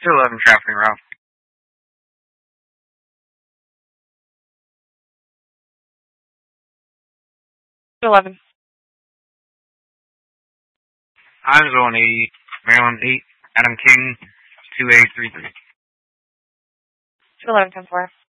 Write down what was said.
211 traffic route. 211. I'm zone 80, Maryland 8, Adam King, 2833. 211, 10-4.